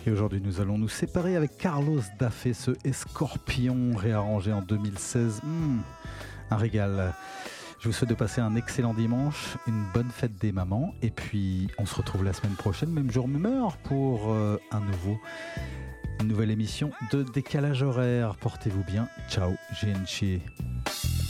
Et aujourd'hui, nous allons nous séparer avec Carlos Dafé, ce Escorpion réarrangé en 2016. Un régal. Je vous souhaite de passer un excellent dimanche, une bonne fête des mamans. Et puis, on se retrouve la semaine prochaine, même jour, même heure, pour une nouvelle émission de Décalage horaire. Portez-vous bien. Ciao, GNC.